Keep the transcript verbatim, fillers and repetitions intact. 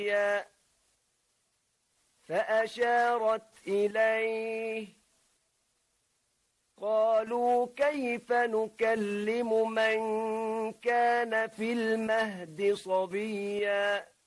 فأشارت إليه قالوا كيف نكلم من كان في المهد صبيا